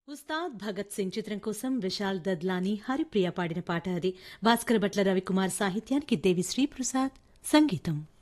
ఉస్తాద్ భగత్ సింగ్ చిత్రం కోసం విశాల్ దద్లాని హరిప్రియ పాడిన పాట అది. భాస్కర భట్ల రవికుమార్ సాహిత్యానికి దేవి శ్రీప్రసాద్ సంగీతం.